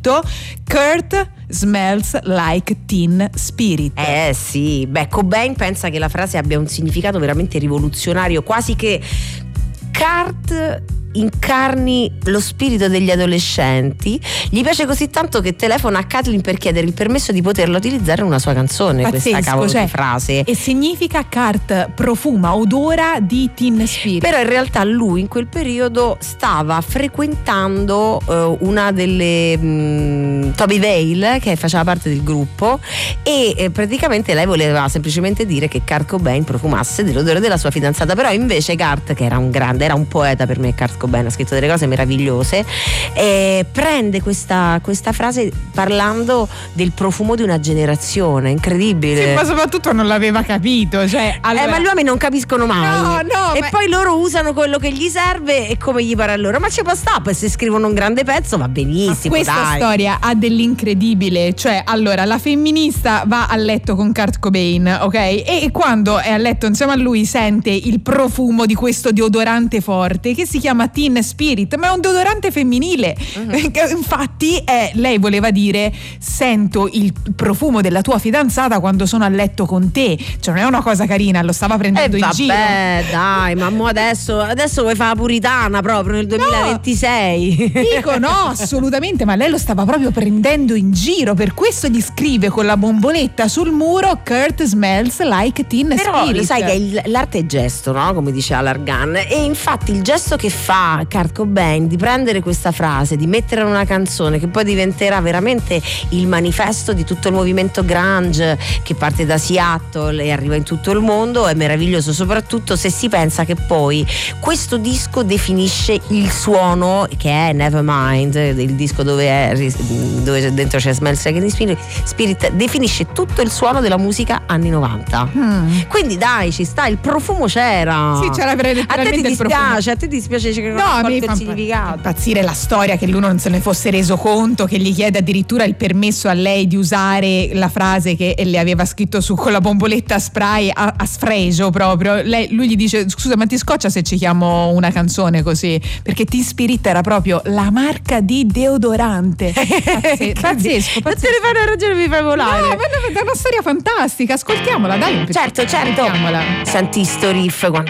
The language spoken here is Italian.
scritto Kurt smells like teen spirit. Sì, Cobain pensa che la frase abbia un significato veramente rivoluzionario, quasi che Kurt incarni lo spirito degli adolescenti. Gli piace così tanto che telefona a Kathleen per chiedere il permesso di poterla utilizzare in una sua canzone. Pazzesco, questa cavolo di frase. E significa Kurt profuma, odora di teen spirit. Però in realtà lui in quel periodo stava frequentando una delle Toby Vale, che faceva parte del gruppo, e praticamente lei voleva semplicemente dire che Kurt Cobain profumasse dell'odore della sua fidanzata. Però invece Kurt, che era un poeta per me, Kurt Cobain ha scritto delle cose meravigliose, prende questa frase parlando del profumo di una generazione. Incredibile. Sì, ma soprattutto non l'aveva capito, cioè, allora... ma gli uomini non capiscono mai. No, e poi loro usano quello che gli serve e come gli pare a loro. Ma ci può stare, poi se scrivono un grande pezzo va benissimo. Questa dai. storia ha dell'incredibile, cioè allora la femminista va a letto con Kurt Cobain, ok? E quando è a letto insieme a lui sente il profumo di questo deodorante forte che si chiama Teen Spirit, ma è un deodorante femminile. Infatti lei voleva dire: sento il profumo della tua fidanzata quando sono a letto con te. Cioè non è una cosa carina, lo stava prendendo in giro. Dai, ma adesso vuoi fare la puritana proprio nel 2026? Dico no, assolutamente, ma lei lo stava proprio prendendo in giro, per questo gli scrive con la bomboletta sul muro Kurt smells like teen spirit. Però lo sai che l'arte è gesto, no? Come diceva Largan, e infatti il gesto che fa Kurt Cobain di prendere questa frase, di metterla in una canzone che poi diventerà veramente il manifesto di tutto il movimento grunge che parte da Seattle e arriva in tutto il mondo, è meraviglioso, soprattutto se si pensa che poi questo disco definisce il suono che è Nevermind, il disco dove dentro c'è Smells Like Teen Spirit, definisce tutto il suono della musica anni 90. Quindi dai, ci sta, il profumo c'era. Sì, c'era letteralmente il profumo. A te ti dispiace che non ha colto il significato? Impazzire la storia che lui non se ne fosse reso conto, che gli chiede addirittura il permesso a lei di usare la frase che le aveva scritto su con la bomboletta spray a sfregio proprio. Lui gli dice: scusa, ma ti scoccia se ci chiamo una canzone così? Perché Teen Spirit era proprio la marca di deodorante. Pazzesco. Non te ne fai una ragione, mi fai volare. No, ma è una storia fantastica, ascoltiamola, dai. Certo. Ascoltiamola. Senti sto riff quanto